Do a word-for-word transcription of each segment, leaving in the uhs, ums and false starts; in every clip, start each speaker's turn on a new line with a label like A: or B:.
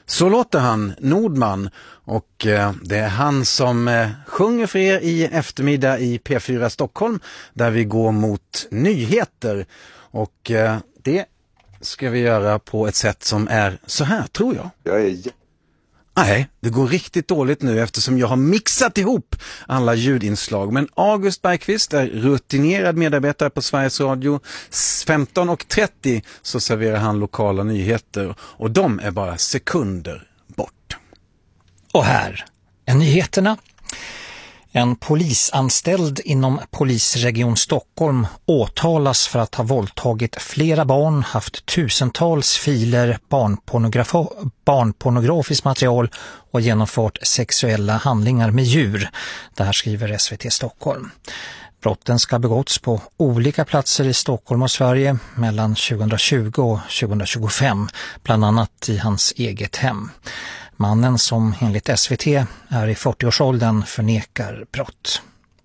A: Så låter han, Nordman, och eh, det är han som eh, sjunger för er i eftermiddag i P fyra Stockholm, där vi går mot nyheter. Och eh, det ska vi göra på ett sätt som är så här, tror jag.
B: Jag är...
A: Nej, det går riktigt dåligt nu eftersom jag har mixat ihop alla ljudinslag. Men August Bergqvist är rutinerad medarbetare på Sveriges Radio. femton och trettio så serverar han lokala nyheter och de är bara sekunder bort.
C: Och här är nyheterna. En polisanställd inom polisregion Stockholm åtalas för att ha våldtagit flera barn, haft tusentals filer barnpornograf- barnpornografiskt material och genomfört sexuella handlingar med djur. Det här skriver S V T Stockholm. Brotten ska begåtts på olika platser i Stockholm och Sverige mellan tjugohundratjugo och tjugohundratjugofem, bland annat i hans eget hem. Mannen, som enligt S V T är i fyrtioårsåldern, förnekar brott.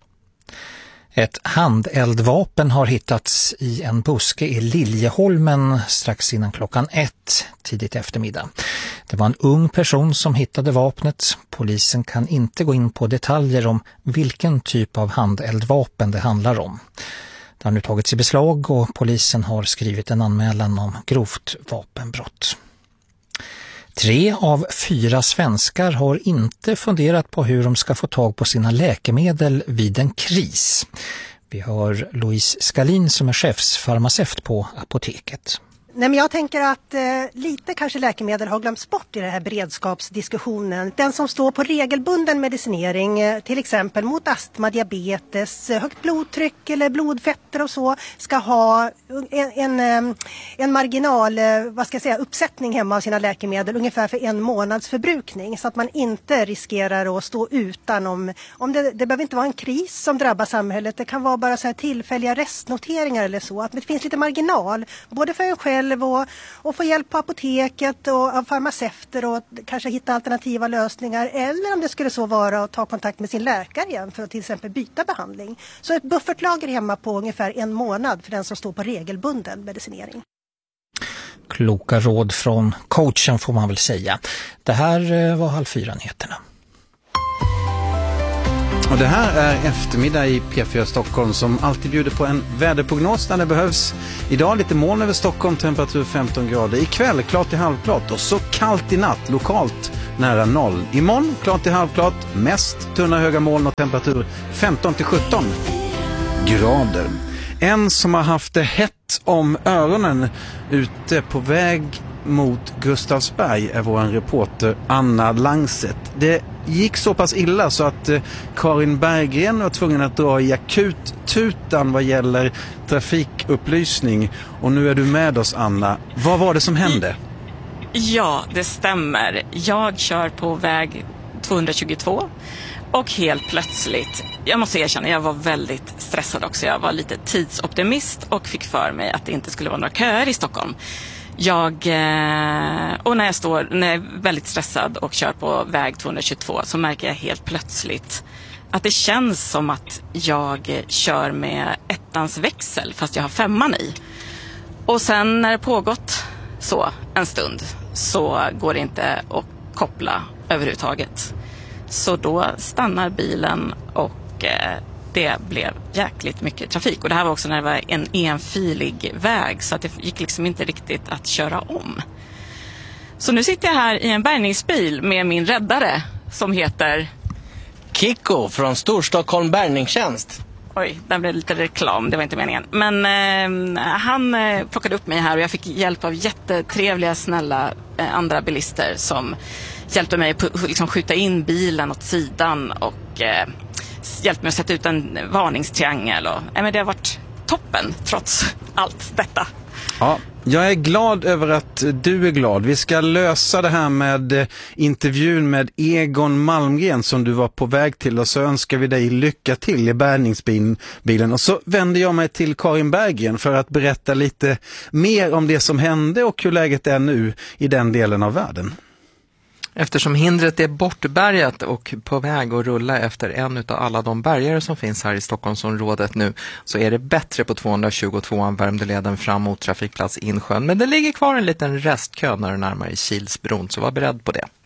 C: Ett handeldvapen har hittats i en buske i Liljeholmen strax innan klockan ett tidigt eftermiddag. Det var en ung person som hittade vapnet. Polisen kan inte gå in på detaljer om vilken typ av handeldvapen det handlar om. Det har nu tagits i beslag och polisen har skrivit en anmälan om grovt vapenbrott. Tre av fyra svenskar har inte funderat på hur de ska få tag på sina läkemedel vid en kris. Vi har Louise Skalin som är chefsfarmaceut på apoteket.
D: Nej, men jag tänker att eh, lite kanske läkemedel har glömts bort i den här beredskapsdiskussionen. Den som står på regelbunden medicinering, eh, till exempel mot astma, diabetes, eh, högt blodtryck eller blodfetter och så, ska ha en, en, en marginal, eh, vad ska jag säga, uppsättning hemma av sina läkemedel ungefär för en månads förbrukning, så att man inte riskerar att stå utan. Om, om det, det behöver inte vara en kris som drabbar samhället, det kan vara bara så här tillfälliga restnoteringar eller så, att det finns lite marginal både för en själv Och, och få hjälp på apoteket och av farmaceuter och kanske hitta alternativa lösningar, eller om det skulle så vara att ta kontakt med sin läkare igen för att till exempel byta behandling. Så ett buffertlager hemma på ungefär en månad för den som står på regelbunden medicinering.
C: Kloka råd från coachen får man väl säga. Det här var halv fyra nyheterna.
A: Och det här är eftermiddag i P fyra Stockholm som alltid bjuder på en väderprognos när det behövs. Idag lite moln över Stockholm, temperatur femton grader. Ikväll klart till halvklart och så kallt i natt, lokalt nära noll. Imorgon klart till halvklart, mest tunna höga moln och temperatur femton till sjutton grader. En som har haft det hett om öronen ute på väg mot Gustavsberg är vår reporter Anna Langset. Det gick så pass illa så att eh, Karin Berggren var tvungen att dra i akut tutan vad gäller trafikupplysning. Och nu är du med oss, Anna. Vad var det som hände?
E: Ja, det stämmer. Jag kör på väg tvåhundratjugotvå och helt plötsligt, jag måste erkänna, jag var väldigt stressad också. Jag var lite tidsoptimist och fick för mig att det inte skulle vara några köer i Stockholm. Jag, och när jag står, när jag är väldigt stressad och kör på väg tvåhundratjugotvå så märker jag helt plötsligt att det känns som att jag kör med ettans växel fast jag har femman i. Och sen när det pågått så en stund så går det inte att koppla överhuvudtaget. Så då stannar bilen och det blev jäkligt mycket trafik. Och det här var också när det var en enfilig väg så att det gick liksom inte riktigt att köra om. Så nu sitter jag här i en bärgningsbil med min räddare som heter
F: Kikko från Storstockholm Bärgningstjänst.
E: Oj, där blev lite reklam, det var inte meningen. Men eh, han eh, plockade upp mig här och jag fick hjälp av jättetrevliga, snälla eh, andra bilister som hjälpte mig att liksom, skjuta in bilen åt sidan och eh, hjälpte mig att sätta ut en varningstriangel. Och, eh, men det har varit toppen trots allt detta.
A: Ja, jag är glad över att du är glad. Vi ska lösa det här med intervjun med Egon Malmgren som du var på väg till, och så önskar vi dig lycka till i bärgningsbilen. Och så vänder jag mig till Karin Berggren för att berätta lite mer om det som hände och hur läget är nu i den delen av världen.
B: Eftersom hindret är bortbärgat och på väg att rulla efter en av alla de bärgare som finns här i Stockholmsområdet nu, så är det bättre på tvåhundratjugotvåan Värmdöleden fram mot trafikplats Insjön. Men det ligger kvar en liten restkö när du närmar dig Kilsbron, så var beredd på det.